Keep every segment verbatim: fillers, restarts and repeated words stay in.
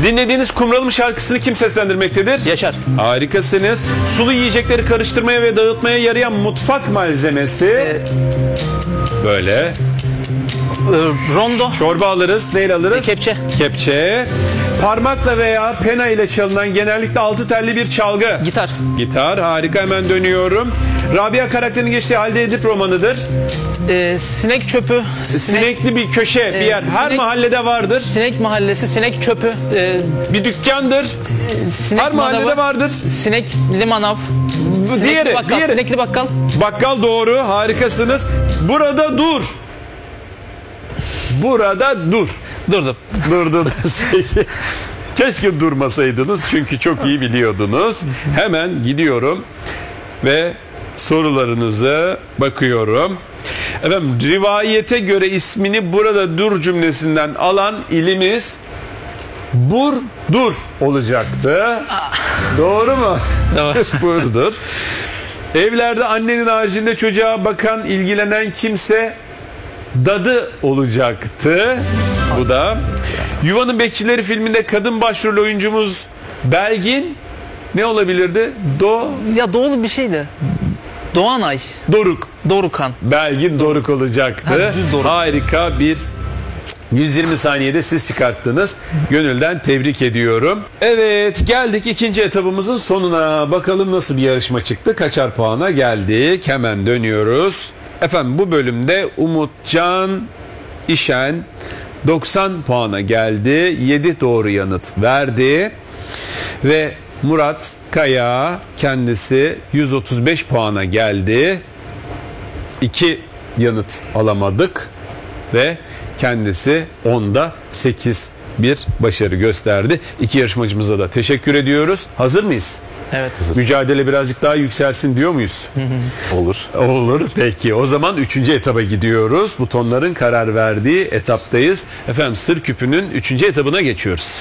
Dinlediğiniz Kumralım şarkısını kim seslendirmektedir? Yaşar. Harikasınız. Sulu yiyecekleri karıştırmaya ve dağıtmaya yarayan mutfak malzemesi. Ee, Böyle. e, rondo. Çorba alırız. Neyle alırız? Kepçe. Kepçe. Parmakla veya pena ile çalınan genellikle altı telli bir çalgı. Gitar. Gitar. Harika, hemen dönüyorum. Rabia karakterinin geçtiği Halide Edip romanıdır. Ee, sinek çöpü. Sinekli bir köşe, bir yer. Her sinek- mahallede vardır. Sinek mahallesi, sinek çöpü. E, Bir dükkandır. sinek Her mahallede manavı, vardır. Sinekli manav. Sinekli Diğeri, bakkal, diğeri. Sinekli bakkal. Bakkal doğru. Harikasınız. Burada dur. Burada dur. Durdum. Durdunuz. Keşke durmasaydınız çünkü çok iyi biliyordunuz. Hemen gidiyorum ve sorularınızı bakıyorum. Efendim, rivayete göre ismini burada dur cümlesinden alan ilimiz Burdur olacaktı. Doğru mu? Doğru. Burdur. Evlerde annenin haricinde çocuğa bakan, ilgilenen kimse dadı olacaktı. Bu da. Yuvanın Bekçileri filminde kadın başrol oyuncumuz Belgin ne olabilirdi? Do Ya doğru bir şeydi. Doğanay. Doruk. Dorukan. Belgin Doruk olacaktı. Ha, düz Doruk. Harika bir yüz yirmi saniyede siz çıkarttınız. Gönülden tebrik ediyorum. Evet, geldik ikinci etabımızın sonuna. Bakalım nasıl bir yarışma çıktı. Kaçar puana geldik. Hemen dönüyoruz. Efendim, bu bölümde Umutcan İşen doksan puana geldi. yedi doğru yanıt verdi. Ve Murat Kaya kendisi yüz otuz beş puana geldi. iki yanıt alamadık ve kendisi onda sekiz bir başarı gösterdi. İki yarışmacımıza da teşekkür ediyoruz. Hazır mıyız? Evet. Mücadele birazcık daha yükselsin diyor muyuz? Olur. Olur. Peki, o zaman üçüncü etaba gidiyoruz. Butonların karar verdiği etaptayız. Efendim, Sır Küpü'nün üçüncü etabına geçiyoruz.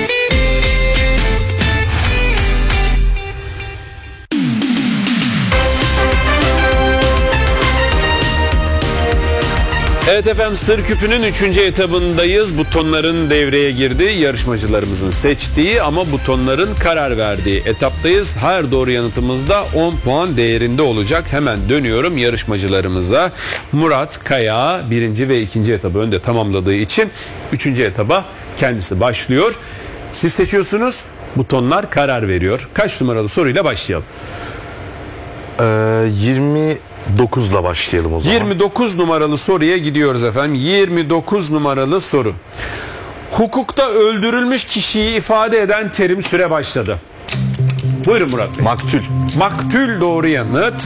Evet efendim, Sır Küpü'nün üçüncü etabındayız. Butonların devreye girdiği, yarışmacılarımızın seçtiği ama butonların karar verdiği etaptayız. Her doğru yanıtımızda on puan değerinde olacak. Hemen dönüyorum yarışmacılarımıza. Murat Kaya birinci ve ikinci etabı önde tamamladığı için üçüncü etaba kendisi başlıyor. Siz seçiyorsunuz, butonlar karar veriyor. Kaç numaralı soruyla başlayalım? Ee, yirmi dokuzla başlayalım o zaman. yirmi dokuz numaralı soruya gidiyoruz efendim. yirmi dokuz numaralı soru. Hukukta öldürülmüş kişiyi ifade eden terim süre başladı. Buyurun Murat Bey. Maktül. Maktül doğru yanıt.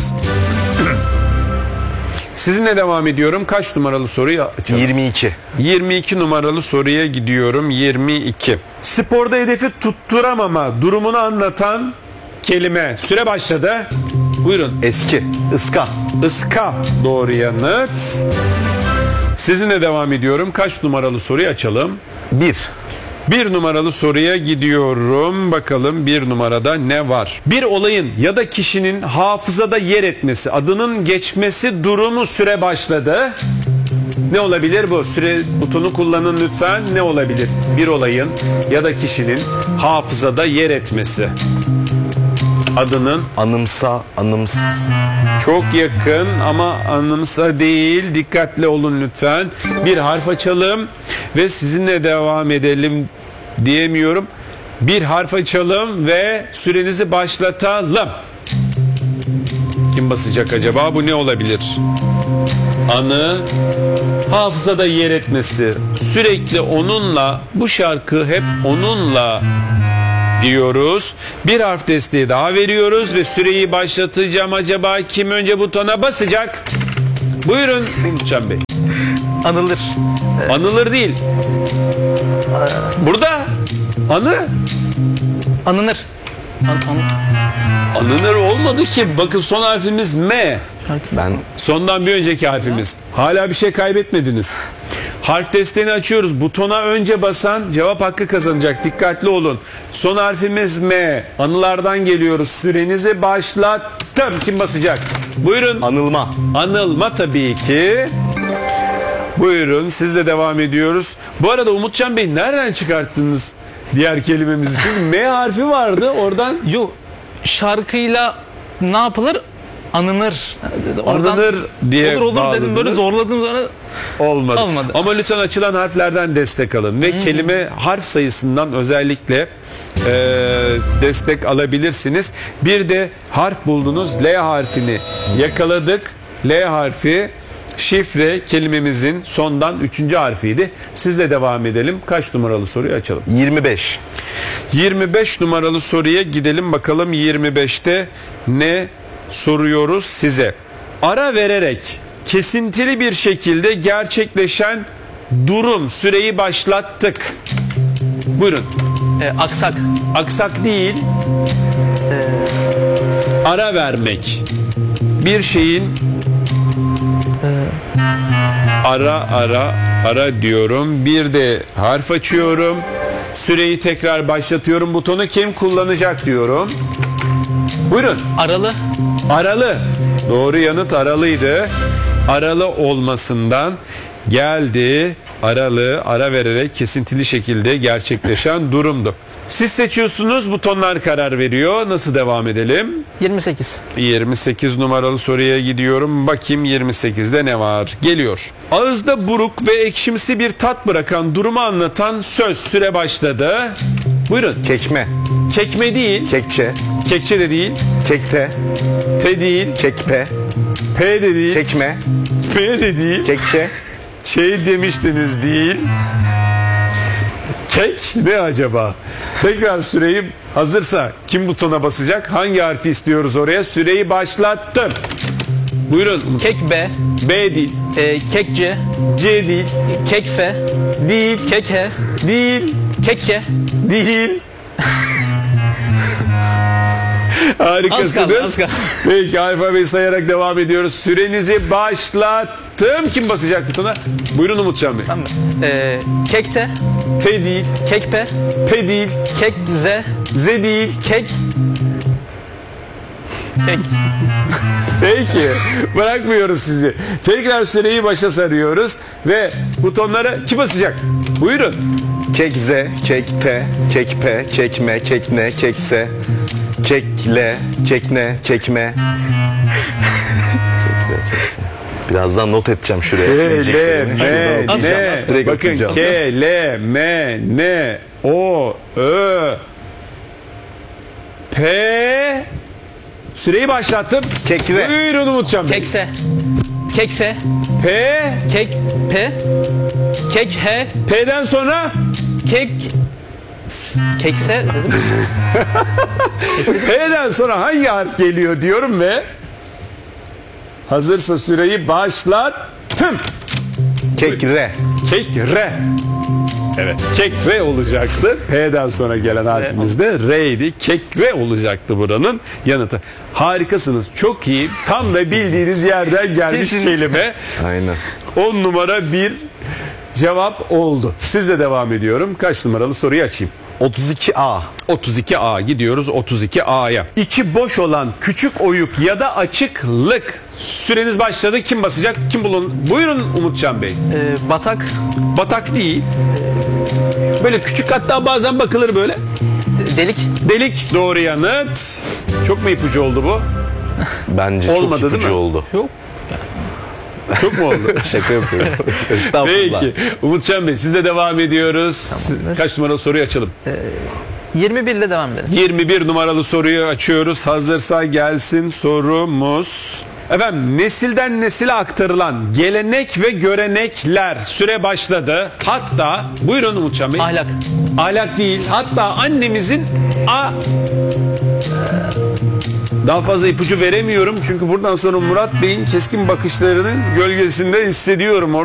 Sizinle devam ediyorum. Kaç numaralı soruyu açalım? yirmi iki. yirmi iki numaralı soruya gidiyorum. yirmi iki. Sporda hedefi tutturamama durumunu anlatan kelime süre başladı. Buyurun. Eski. Iska. Iska doğru yanıt. Sizinle devam ediyorum. Kaç numaralı soruyu açalım? bir. Bir numaralı soruya gidiyorum. Bakalım bir numarada ne var? Bir olayın ya da kişinin hafızada yer etmesi, adının geçmesi durumu süre başladı. Ne olabilir bu? Süre butonu kullanın lütfen. Ne olabilir? Bir olayın ya da kişinin hafızada yer etmesi. Adının Anımsa. Anıms. çok yakın ama anımsa değil. Dikkatli olun lütfen. Bir harf açalım ve sizinle devam edelim diyemiyorum. Bir harf açalım ve sürenizi başlatalım. Kim basacak acaba? Bu ne olabilir? Anı, hafızada yer etmesi. Sürekli onunla, bu şarkı hep onunla diyoruz. Bir harf desteği daha veriyoruz ve süreyi başlatacağım. Acaba kim önce butona basacak? Buyurun Umutcan Bey. Anılır. Anılır değil. Burada anı Anınır. An, an, anılır olmadı ki. Bakın son harfimiz M. Ben Sondan bir önceki harfimiz. Hala bir şey kaybetmediniz. Harf desteğini açıyoruz. Butona önce basan cevap hakkı kazanacak. Dikkatli olun. Son harfimiz M. Anılardan geliyoruz. Sürenizi başlattım. Kim basacak? Buyurun. anılma. Anılma tabii ki. Buyurun, sizle devam ediyoruz. Bu arada Umutcan Bey, nereden çıkarttınız diğer kelimemiz için. M harfi vardı oradan. Yok. Şarkıyla ne yapılır? Anınır. Oradan Anınır diye olur olur dedim, böyle bağladınız. zorladım sonra. Olmadı. Olmadı. Ama lütfen açılan harflerden destek alın. Ve kelime harf sayısından özellikle e, destek alabilirsiniz. Bir de harf buldunuz. L harfini yakaladık. L harfi şifre kelimemizin sondan üçüncü harfiydi. Sizle devam edelim. Kaç numaralı soruyu açalım? yirmi beş. yirmi beş numaralı soruya gidelim bakalım. yirmi beşte ne soruyoruz size? Ara vererek kesintili bir şekilde gerçekleşen durum. Süreyi başlattık. Buyurun. E, aksak. Aksak değil. Ara vermek. Bir şeyin ara ara ara diyorum. Bir de harf açıyorum. Süreyi tekrar başlatıyorum. Butonu kim kullanacak diyorum. Buyurun. Aralı. Aralı. Doğru yanıt aralıydı. Aralı olmasından geldi. Aralı, ara vererek kesintili şekilde gerçekleşen durumdu. Siz seçiyorsunuz, butonlar karar veriyor. Nasıl devam edelim? yirmi sekiz. yirmi sekiz numaralı soruya gidiyorum. Bakayım yirmi sekizde ne var? Geliyor. Ağızda buruk ve ekşimsi bir tat bırakan durumu anlatan söz. Süre başladı. Buyurun. Kekme. Kekme değil. Kekçe. Kekçe de değil. Kekte. Te değil. Kekpe. P de değil. Kekme. P de değil. Kekçe. Şey demiştiniz değil. Kek ne acaba? Tekrar süreyi hazırsa kim butona basacak? Hangi harfi istiyoruz oraya? Süreyi başlattım. Buyurun. Kek B. B değil. E, kekce. C değil. Kekfe. Değil. Kekhe. Değil. Kekke. Değil. Harikasınız. Az kaldı, az kaldı. Peki alfabeyi sayarak devam ediyoruz. Sürenizi başlattım. Kim basacak butona? Buyurun Umutcan Bey. Tamam. E, kekte. T değil. Kekpe. P değil. Kekze. Z değil. Kek. Kek. Peki. Bırakmıyoruz sizi. Tekrar süreyi başa sarıyoruz. Ve butonlara kim basacak? Buyurun. Kekze. Kekpe. Kekpe. Kekme. Kekne. Kekse. Kekle. Kekne. Kekme. Birazdan not edeceğim şuraya. K, L, Diyeceklerimi. M, Şuradan Az N. kaldı, az kaldı. Direkt Bakın okuyacağım. K, L, M, N, O, Ö, P. Süreyi başlattım. Kekre. Buyurun Umutcan Bey. Kekse. Kekfe. P. Kekpe. Kekhe. P'den sonra Kek. Kekse dedim. P'den sonra hangi harf geliyor diyorum ve hazırsa süreyi başlattım. Kekre. Kekre. Evet. Kekre olacaktı. P'den sonra gelen harfimiz de R'ydi. Kekre olacaktı buranın yanıtı. Harikasınız. Çok iyi. Tam da bildiğiniz yerden gelmiş Kesin. kelime. Aynen. on numara bir cevap oldu. Sizle devam ediyorum. Kaç numaralı soruyu açayım? otuz iki A. otuz iki A gidiyoruz otuz iki A'ya. İçi boş olan küçük oyuk ya da açıklık. Süreniz başladı. Kim basacak? Kim bulun? Buyurun Umutcan Bey. E, batak. Batak değil. Böyle küçük, hatta bazen bakılır böyle. Delik. Delik doğru yanıt. Çok mu ipucu oldu bu? Bence Olmadı, çok değil ipucu mi? oldu. Yok. Çok mu oldu? Şaka yapıyorum. Estağfurullah. Peki. Umutcan Bey sizle devam ediyoruz. Tamamdır. Kaç numaralı soruyu açalım? yirmi bir ile devam edelim. yirmi bir numaralı soruyu açıyoruz. Hazırsa gelsin sorumuz. Efendim, nesilden nesile aktarılan gelenek ve görenekler. Süre başladı. Hatta buyurun Umutcan Bey. Ahlak. Ahlak değil. Hatta annemizin a daha fazla ipucu veremiyorum çünkü buradan sonra Murat Bey'in keskin bakışlarının gölgesinde hissediyorum.